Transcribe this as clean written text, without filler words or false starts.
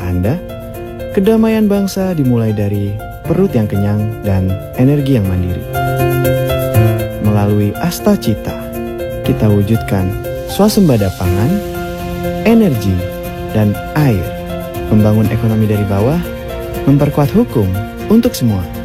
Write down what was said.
Anda, kedamaian bangsa dimulai dari perut yang kenyang dan energi yang mandiri. Melalui Asta Cita, kita wujudkan swasembada pangan, energi, dan air, membangun ekonomi dari bawah, memperkuat hukum untuk semua.